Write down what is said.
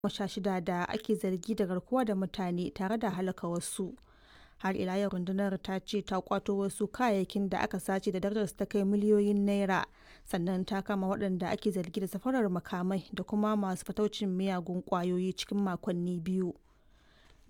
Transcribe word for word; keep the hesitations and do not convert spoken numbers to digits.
goma sha shida da ake zargi da garkuwa da mutane tare da halaka wasu. Har ila yau rundunar ta ce ta kwato wasu kayayyakin da aka sace da darajarsu ta kai miliyoyin naira, sannan ta kama waɗanda ake zargi da safarar makamai da kuma masu fataucin miyagun ƙwayoyi cikin makonni biyu.